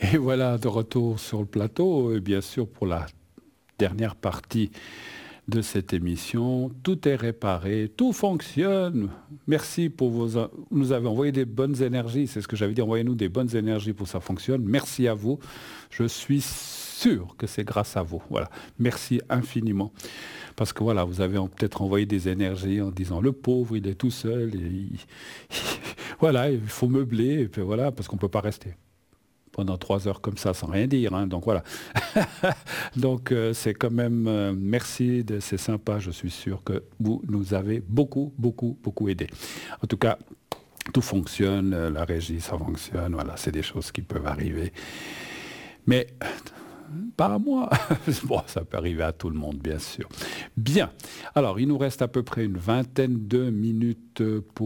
Et voilà, de retour sur le plateau, et bien sûr pour la dernière partie de cette émission. Tout est réparé, tout fonctionne. Merci pour vos... Vous nous avez envoyé des bonnes énergies, c'est ce que j'avais dit, envoyez-nous des bonnes énergies pour que ça fonctionne. Merci à vous. Je suis sûr que c'est grâce à vous. Voilà, merci infiniment. Parce que voilà, vous avez peut-être envoyé des énergies en disant le pauvre, il est tout seul. Voilà, il faut meubler, et puis voilà, parce qu'on ne peut pas rester pendant 3 heures comme ça sans rien dire. Hein, donc voilà. Donc c'est quand même merci, c'est sympa. Je suis sûr que vous nous avez beaucoup aidé. En tout cas, tout fonctionne, la régie, ça fonctionne. Voilà, c'est des choses qui peuvent arriver. Mais pas à moi. Bon, ça peut arriver à tout le monde, bien sûr. Bien. Alors, il nous reste à peu près une vingtaine de minutes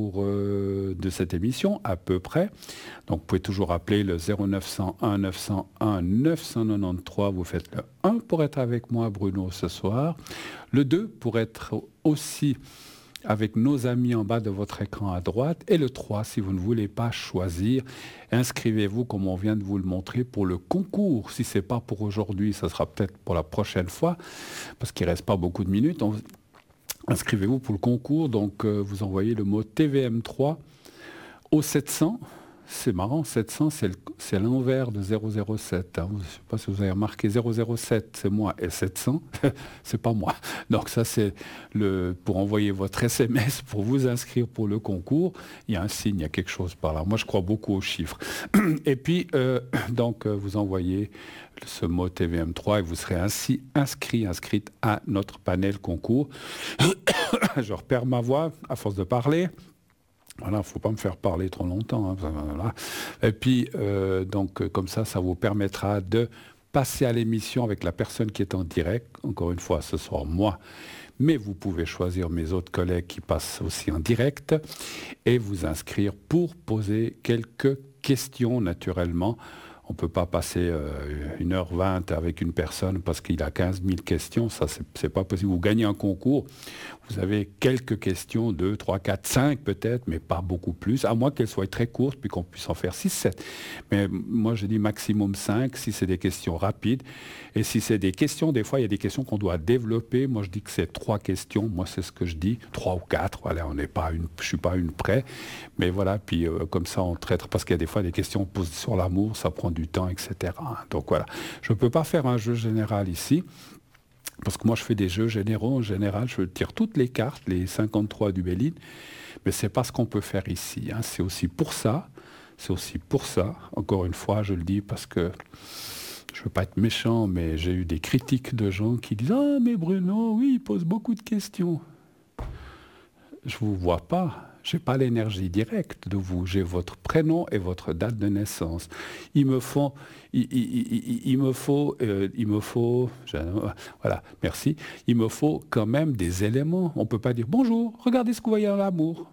de cette émission, à peu près. Donc, vous pouvez toujours appeler le 0901 901 993. Vous faites le 1 pour être avec moi, Bruno, ce soir. Le 2 pour être aussi avec nos amis en bas de votre écran à droite. Et le 3, si vous ne voulez pas choisir, inscrivez-vous, comme on vient de vous le montrer, pour le concours. Si ce n'est pas pour aujourd'hui, ça sera peut-être pour la prochaine fois, parce qu'il ne reste pas beaucoup de minutes. Inscrivez-vous pour le concours. Donc, vous envoyez le mot TVM3 au 700. C'est marrant, 700, c'est l'envers de 007. Hein. Je ne sais pas si vous avez remarqué, 007, c'est moi, et 700, c'est pas moi. Donc ça, c'est pour envoyer votre SMS, pour vous inscrire pour le concours. Il y a un signe, il y a quelque chose par là. Moi, je crois beaucoup aux chiffres. Et puis, vous envoyez ce mot TVM3 et vous serez ainsi inscrite à notre panel concours. Je repère ma voix à force de parler. Voilà, il ne faut pas me faire parler trop longtemps. Hein, voilà. Et puis, comme ça vous permettra de passer à l'émission avec la personne qui est en direct. Encore une fois, ce soir, moi. Mais vous pouvez choisir mes autres collègues qui passent aussi en direct et vous inscrire pour poser quelques questions, naturellement. On ne peut pas passer 1h20 avec une personne parce qu'il a 15 000 questions. Ça, c'est pas possible. Vous gagnez un concours, vous avez quelques questions, 2, 3, 4, 5 peut-être, mais pas beaucoup plus, à moins qu'elles soient très courtes, puis qu'on puisse en faire 6, 7. Mais moi, je dis maximum 5, si c'est des questions rapides. Et si c'est des questions, des fois, il y a des questions qu'on doit développer. Moi, je dis que c'est 3 questions. Moi, c'est ce que je dis. 3 ou 4. Voilà, je ne suis pas une près. Mais voilà, puis comme ça, on traite. Parce qu'il y a des fois des questions posées sur l'amour, ça prend du temps, etc. Donc voilà. Je ne peux pas faire un jeu général ici. Parce que moi, je fais des jeux généraux. En général, je tire toutes les cartes, les 53 du Béline. Mais ce n'est pas ce qu'on peut faire ici. Hein. C'est aussi pour ça. Encore une fois, je le dis parce que je ne veux pas être méchant, mais j'ai eu des critiques de gens qui disent « Ah, mais Bruno, oui, il pose beaucoup de questions. » Je ne vous vois pas. Je n'ai pas l'énergie directe de vous. J'ai votre prénom et votre date de naissance. Voilà, merci. Il me faut quand même des éléments. On ne peut pas dire bonjour, regardez ce que vous voyez dans l'amour.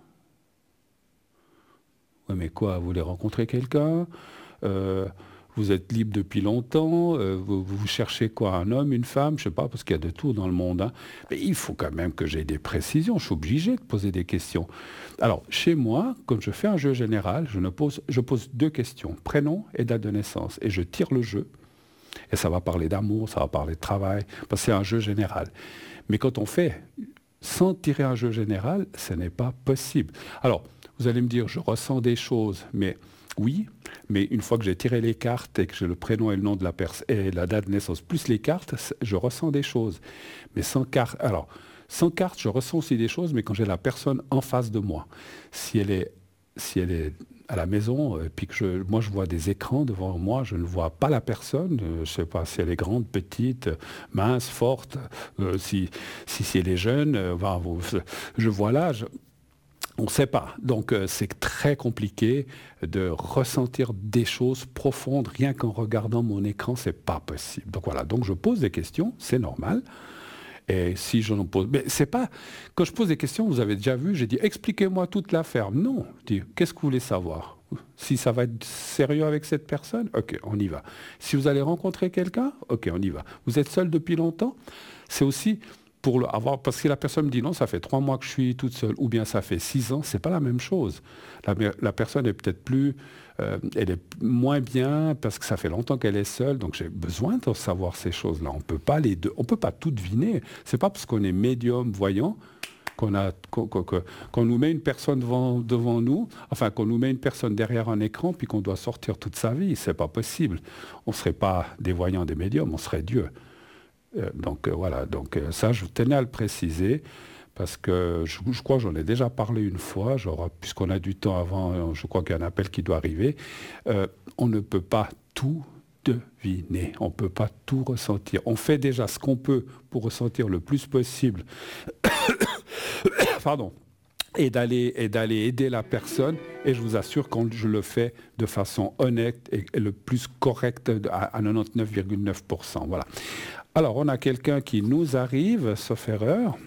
Oui, mais quoi, vous voulez rencontrer quelqu'un vous êtes libre depuis longtemps, vous cherchez quoi, un homme, une femme, je sais pas, parce qu'il y a de tout dans le monde. Hein. Mais il faut quand même que j'ai des précisions, je suis obligé de poser des questions. Alors, chez moi, comme je fais un jeu général, je pose 2 questions, prénom et date de naissance, et je tire le jeu. Et ça va parler d'amour, ça va parler de travail, parce que c'est un jeu général. Mais quand on fait sans tirer un jeu général, ce n'est pas possible. Alors, vous allez me dire, je ressens des choses, mais... Oui, mais une fois que j'ai tiré les cartes et que j'ai le prénom et le nom de la personne et la date de naissance plus les cartes, je ressens des choses. Mais sans carte, je ressens aussi des choses, mais quand j'ai la personne en face de moi, si elle est à la maison, puis que moi je vois des écrans devant moi, je ne vois pas la personne, je ne sais pas si elle est grande, petite, mince, forte, si elle est jeune, je vois l'âge. On ne sait pas. Donc c'est très compliqué de ressentir des choses profondes rien qu'en regardant mon écran, c'est pas possible. Donc voilà, donc je pose des questions, c'est normal. Et si je n'en pose... Mais c'est pas... Quand je pose des questions, vous avez déjà vu, j'ai dit expliquez-moi toute l'affaire. Non, je dis qu'est-ce que vous voulez savoir? Si ça va être sérieux avec cette personne, ok, on y va. Si vous allez rencontrer quelqu'un, ok, on y va. Vous êtes seul depuis longtemps? C'est aussi parce que la personne me dit non, ça fait 3 mois que je suis toute seule, ou bien ça fait 6 ans, c'est pas la même chose. La personne est peut-être elle est moins bien parce que ça fait longtemps qu'elle est seule, donc j'ai besoin de savoir ces choses-là. On peut pas tout deviner. C'est pas parce qu'on est médium, voyant, qu'on nous met une personne devant nous, enfin qu'on nous met une personne derrière un écran, puis qu'on doit sortir toute sa vie. C'est pas possible. On serait pas des voyants, des médiums, on serait Dieu. Voilà, ça je tenais à le préciser parce que je crois que j'en ai déjà parlé une fois, puisqu'on a du temps avant, je crois qu'il y a un appel qui doit arriver, on ne peut pas tout deviner, on ne peut pas tout ressentir. On fait déjà ce qu'on peut pour ressentir le plus possible, pardon, et d'aller aider la personne, et je vous assure quand je le fais de façon honnête et le plus correcte à 99,9%. Voilà. Alors, on a quelqu'un qui nous arrive, sauf erreur.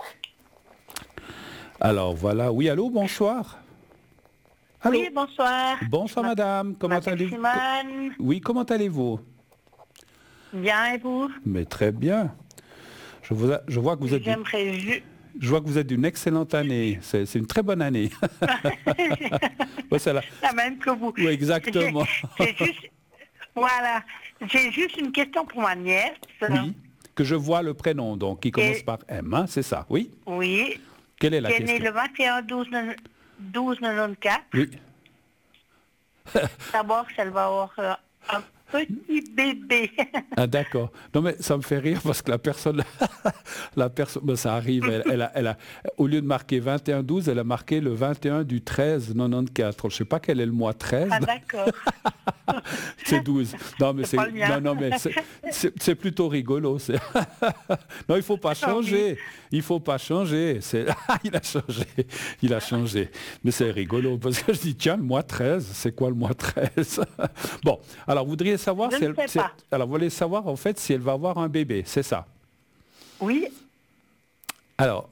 Alors, voilà. Oui, allô, bonsoir. Allô. Oui, bonsoir. Bonsoir, madame. Comment allez-vous? Simone. Oui, comment allez-vous? Bien, et vous? Mais très bien. Je vois que vous êtes... Je vois que vous êtes d'une excellente année. C'est une très bonne année. Ouais, la même que vous. Oui, exactement. Voilà. J'ai juste une question pour ma nièce. Oui, que je vois le prénom, donc, qui commence par M, hein, c'est ça, oui? Oui. Quelle est la question? Qui est née le 21-12-94. Oui. D'abord, elle va avoir un petit bébé. Ah, d'accord. Non, mais ça me fait rire parce que la personne, ben, ça arrive, elle a, au lieu de marquer 21-12, elle a marqué le 21 du 13-94. Je ne sais pas quel est le mois 13. Ah, d'accord. C'est 12. Non, mais c'est plutôt rigolo. Non, il ne faut pas changer. Il ne faut pas changer. Il a changé. Mais c'est rigolo parce que je dis, tiens, le mois 13, c'est quoi le mois 13? Bon, alors vous voudriez savoir alors vous voulez savoir en fait si elle va avoir un bébé, c'est ça? Oui. Alors,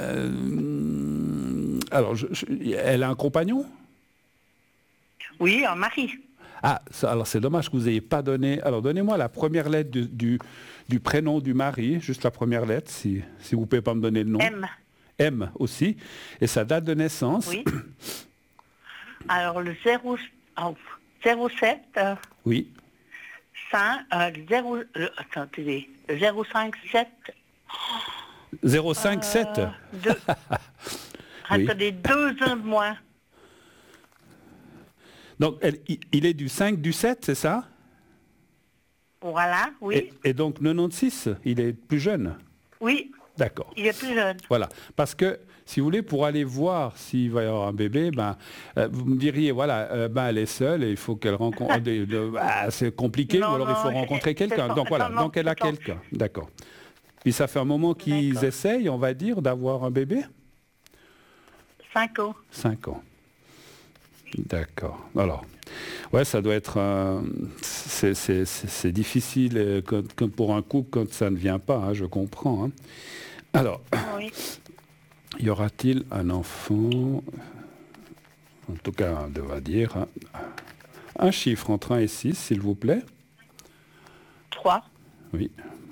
elle a un compagnon? Oui, un mari. Ah, alors c'est dommage que vous n'ayez pas donné... Alors donnez-moi la première lettre du prénom du mari, juste la première lettre, si vous ne pouvez pas me donner le nom. M. M aussi. Et sa date de naissance? Oui. Alors le 07... Oui. 057... 057 Attendez, 2 ans de moins. Donc, il est du 5 du 7, c'est ça? Voilà, oui. Et donc 96, il est plus jeune? Oui. D'accord. Il est plus jeune. Voilà. Parce que, si vous voulez, pour aller voir s'il va y avoir un bébé, vous me diriez, voilà, elle est seule et il faut qu'elle rencontre... c'est compliqué, ou alors il faut rencontrer quelqu'un. Donc voilà, donc elle a quelqu'un. D'accord. Puis ça fait un moment qu'ils essayent, on va dire, d'avoir un bébé? 5 ans. 5 ans. D'accord. Alors, ouais, ça doit être... c'est difficile comme pour un couple quand ça ne vient pas, hein, je comprends. Hein. Alors, oui. Y aura-t-il un enfant? En tout cas, on va dire un chiffre entre 1 et 6, s'il vous plaît. 3. Oui,